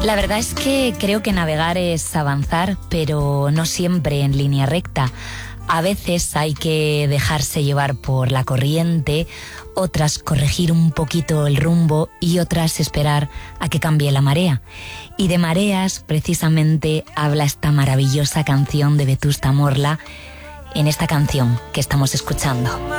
La verdad es que creo que navegar es avanzar, pero no siempre en línea recta. A veces hay que dejarse llevar por la corriente, otras corregir un poquito el rumbo y otras esperar a que cambie la marea. Y de mareas, precisamente, habla esta maravillosa canción de Vetusta Morla en esta canción que estamos escuchando.